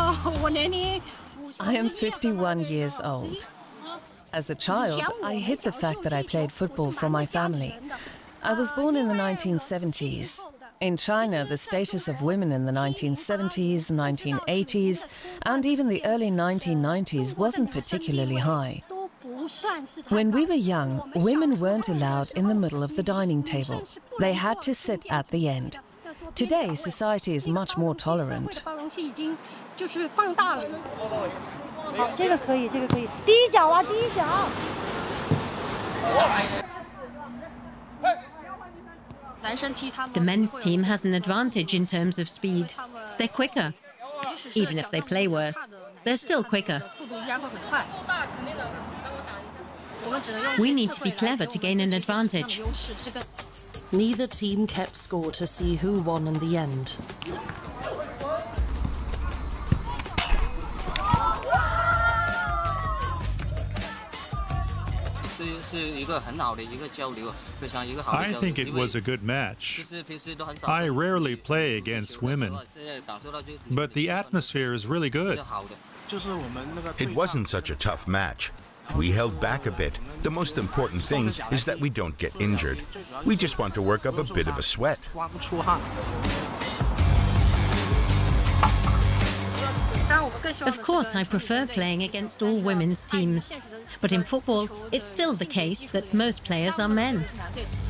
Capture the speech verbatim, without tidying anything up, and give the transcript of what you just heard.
I am fifty-one years old. As a child, I hid the fact that I played football from my family. I was born in the nineteen seventies. In China, the status of women in the nineteen seventies, nineteen eighties, and even the early nineteen nineties wasn't particularly high. When we were young, women weren't allowed in the middle of the dining table. They had to sit at the end. Today, society is much more tolerant. The men's team has an advantage in terms of speed. They're quicker. Even if they play worse, they're still quicker. We need to be clever to gain an advantage. Neither team kept score to see who won in the end. I think it was a good match. I rarely play against women, but the atmosphere is really good. It wasn't such a tough match. We held back a bit. The most important thing is that we don't get injured. We just want to work up a bit of a sweat. Of course, I prefer playing against all women's teams. But in football, it's still the case that most players are men.